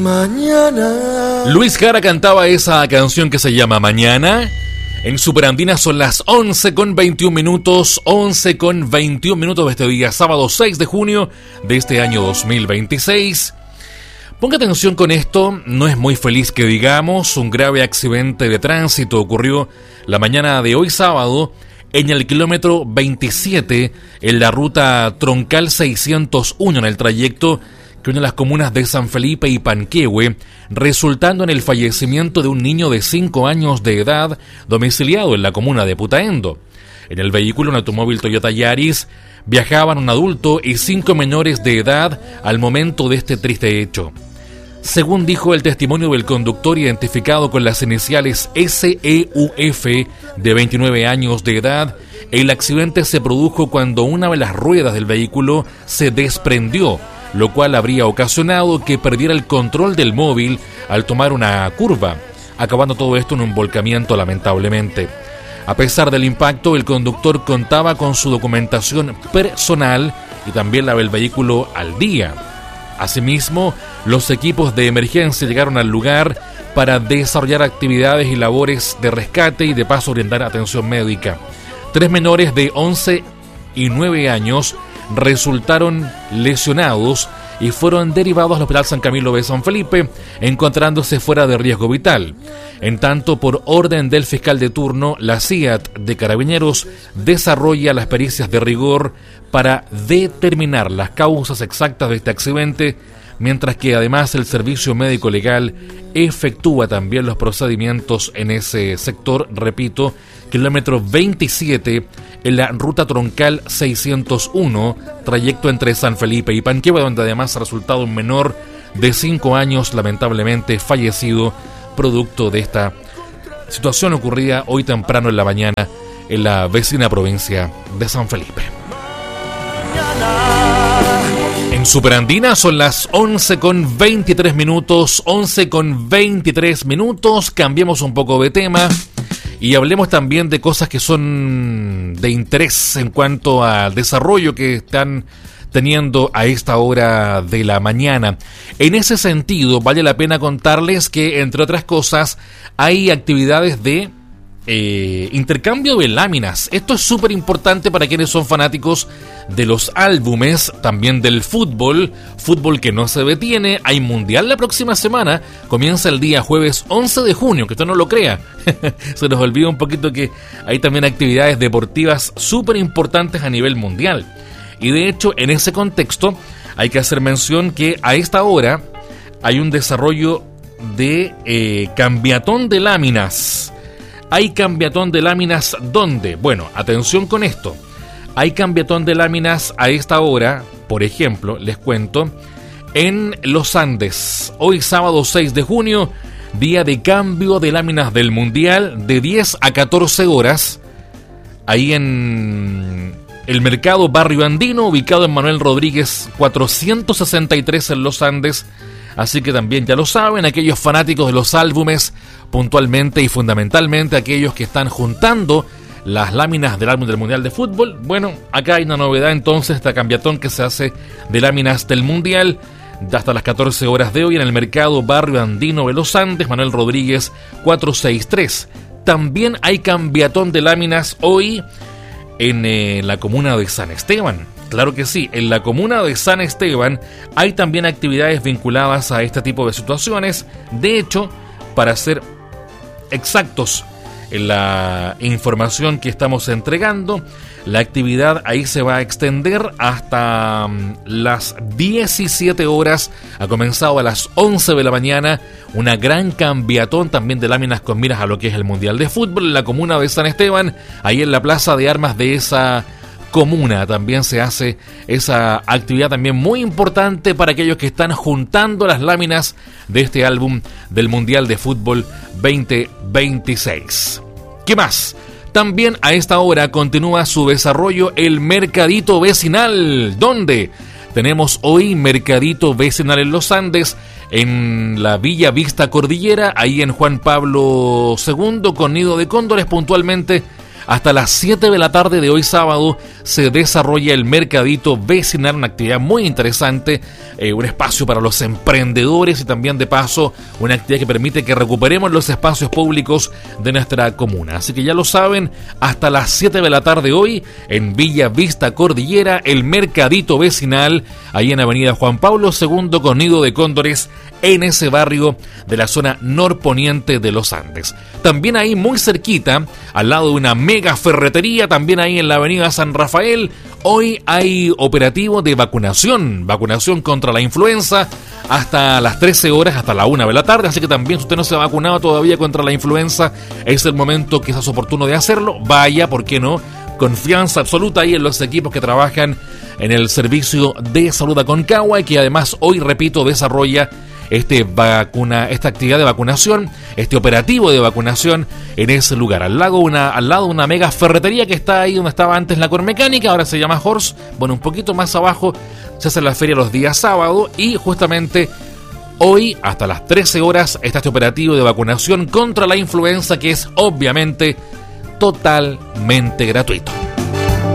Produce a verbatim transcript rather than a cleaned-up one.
Mañana. Luis Jara cantaba esa canción que se llama Mañana. En Superandina son las once con veintiún minutos, once con veintiún minutos de este día, sábado seis de junio de este año dos mil veintiséis. Ponga atención con esto, no es muy feliz que digamos. Un grave accidente de tránsito ocurrió la mañana de hoy sábado en el kilómetro veintisiete, en la ruta troncal seiscientos uno, en el trayecto que une las comunas de San Felipe y Panquehue, resultando en el fallecimiento de un niño de cinco años de edad domiciliado en la comuna de Putaendo. En el vehículo, un automóvil Toyota Yaris, viajaban un adulto y cinco menores de edad al momento de este triste hecho. Según dijo el testimonio del conductor, identificado con las iniciales S E U F, de veintinueve años de edad, el accidente se produjo cuando una de las ruedas del vehículo se desprendió, lo cual habría ocasionado que perdiera el control del móvil al tomar una curva, acabando todo esto en un volcamiento lamentablemente. A pesar del impacto, el conductor contaba con su documentación personal y también la del vehículo al día. Asimismo, los equipos de emergencia llegaron al lugar para desarrollar actividades y labores de rescate y de paso brindar atención médica. Tres menores de once y nueve años resultaron lesionados y fueron derivados al Hospital San Camilo de San Felipe, encontrándose fuera de riesgo vital. En tanto, por orden del fiscal de turno, la C I A T de Carabineros desarrolla las pericias de rigor para determinar las causas exactas de este accidente, mientras que además el Servicio Médico Legal efectúa también los procedimientos en ese sector, repito, kilómetro veintisiete, en la ruta troncal seiscientos uno, trayecto entre San Felipe y Panquehue, donde además ha resultado un menor de cinco años lamentablemente fallecido producto de esta situación ocurrida hoy temprano en la mañana en la vecina provincia de San Felipe. En Superandina son las once con veintitrés minutos, once con veintitrés minutos, cambiemos un poco de tema y hablemos también de cosas que son de interés en cuanto al desarrollo que están teniendo a esta hora de la mañana. En ese sentido, vale la pena contarles que, entre otras cosas, hay actividades de eh, intercambio de láminas. Esto es súper importante para quienes son fanáticos de los álbumes, también del fútbol, fútbol que no se detiene. Hay mundial la próxima semana, comienza el día jueves once de junio, que usted no lo crea. Se nos olvida un poquito que hay también actividades deportivas súper importantes a nivel mundial. Y de hecho, en ese contexto, hay que hacer mención que a esta hora hay un desarrollo de eh, cambiatón de láminas. Hay cambiatón de láminas, ¿dónde? Bueno, atención con esto. Hay cambiatón de láminas a esta hora, por ejemplo, les cuento, en los Andes. Hoy sábado seis de junio, día de cambio de láminas del Mundial, de diez a catorce horas, ahí en el Mercado Barrio Andino, ubicado en Manuel Rodríguez cuatrocientos sesenta y tres en los Andes. Así que también ya lo saben, aquellos fanáticos de los álbumes, puntualmente y fundamentalmente aquellos que están juntando las láminas del álbum del Mundial de Fútbol. Bueno, acá hay una novedad entonces, esta cambiatón que se hace de láminas del Mundial hasta las catorce horas de hoy en el Mercado Barrio Andino de los Andes, Manuel Rodríguez cuatrocientos sesenta y tres. También hay cambiatón de láminas hoy en eh, la comuna de San Esteban. Claro que sí, en la comuna de San Esteban hay también actividades vinculadas a este tipo de situaciones. De hecho, para ser exactos en la información que estamos entregando, la actividad ahí se va a extender hasta um, las diecisiete horas. Ha comenzado a las once de la mañana una gran cambiatón también de láminas con miras a lo que es el Mundial de Fútbol en la comuna de San Esteban, ahí en la plaza de armas de esa comuna. También se hace esa actividad también muy importante para aquellos que están juntando las láminas de este álbum del Mundial de Fútbol veinte veintiséis. ¿Qué más? También a esta hora continúa su desarrollo el Mercadito Vecinal, donde tenemos hoy Mercadito Vecinal en los Andes, en la Villa Vista Cordillera, ahí en Juan Pablo segundo, con Nido de Cóndores, puntualmente Hasta las siete de la tarde de hoy sábado se desarrolla el Mercadito Vecinal, una actividad muy interesante, eh, un espacio para los emprendedores y también de paso una actividad que permite que recuperemos los espacios públicos de nuestra comuna. Así que ya lo saben, hasta las siete de la tarde hoy en Villa Vista Cordillera, el Mercadito Vecinal, ahí en Avenida Juan Pablo segundo con Nido de Cóndores, en ese barrio de la zona norponiente de los Andes. También ahí muy cerquita, al lado de una mega ferretería, también ahí en la avenida San Rafael, hoy hay operativo de vacunación, vacunación contra la influenza hasta las trece horas, hasta la una de la tarde, así que también si usted no se ha vacunado todavía contra la influenza, es el momento quizás oportuno de hacerlo, vaya, ¿por qué no? Confianza absoluta ahí en los equipos que trabajan en el servicio de salud Aconcagua y que además hoy, repito, desarrolla Este vacuna, esta actividad de vacunación, este operativo de vacunación en ese lugar, al lado, una, al lado de una mega ferretería que está ahí donde estaba antes la Cormecánica, ahora se llama Horse. Bueno, un poquito más abajo se hace la feria los días sábado y justamente hoy hasta las trece horas está este operativo de vacunación contra la influenza que es obviamente totalmente gratuito.